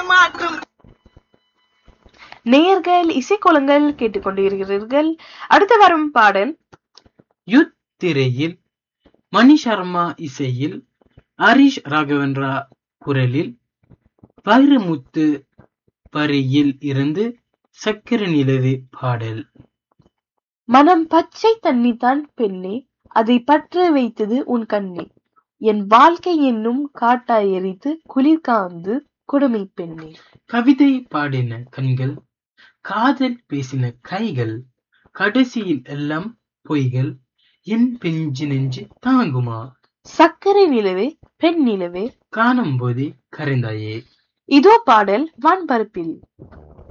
ஏமாற்றும். நேயர்கள் இசைக்கோலங்கள் கேட்டுக்கொண்டிருக்கிறீர்கள். அடுத்து வரும் பாடல் யுத் திரையில் மணி சர்மா இசையில் ஹரிஷ் ராகவேந்திரா குரலில் வைரமுத்து வரியில் இருந்து சக்கர நிலவு பாடல். மனம் பச்சை தண்ணி தான் பெண்ணே, அதை பற்ற வைத்தது உன் கண்ணே, என் வாழ்க்கை என்னும் காட்டாய் எரித்து குளிர் காந்து குடுமி பெண்ணே. கவிதை பாடின கண்கள், காதல் பேசின கைகள், கடைசியில் எல்லாம் பொய்கள், என் பிஞ்சு நெஞ்சு தாங்குமா? சக்கரை நிலவே பெண் நிலவே காணும் போதே கரைந்தாயே. இதோ பாடல் வான்பரப்பில்.